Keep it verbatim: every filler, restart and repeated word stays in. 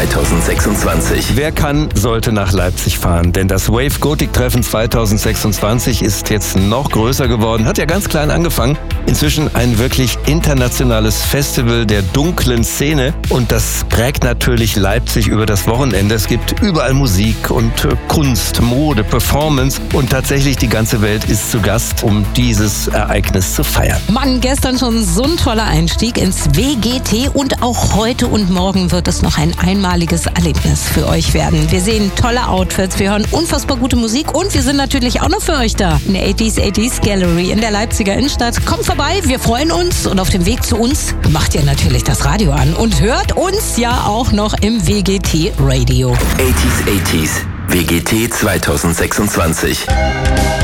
zweitausendsechsundzwanzig. Wer kann, sollte nach Leipzig fahren, denn das Wave Gothic Treffen zweitausendsechsundzwanzig ist jetzt noch größer geworden, hat ja ganz klein angefangen. Inzwischen ein wirklich internationales Festival der dunklen Szene und das prägt natürlich Leipzig über das Wochenende. Es gibt überall Musik und Kunst, Mode, Performance und tatsächlich die ganze Welt ist zu Gast, um dieses Ereignis zu feiern. Mann, gestern schon so ein toller Einstieg ins W G T und auch heute und morgen wird es noch ein einmaliges Erlebnis für euch werden. Wir sehen tolle Outfits, wir hören unfassbar gute Musik und wir sind natürlich auch noch für euch da in der achtziger achtziger Gallery in der Leipziger Innenstadt. Kommt vorbei, wir freuen uns und auf dem Weg zu uns macht ihr natürlich das Radio an und hört uns ja auch noch im W G T Radio. achtziger achtziger W G T zweitausendsechsundzwanzig.